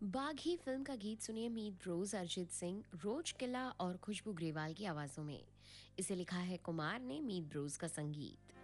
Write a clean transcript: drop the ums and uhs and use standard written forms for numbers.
बागी फिल्म का गीत सुनिए मीत रोज, अरिजीत सिंह, रोज किला और खुशबू ग्रेवाल की आवाजों में। इसे लिखा है कुमार ने, मीत रोज का संगीत।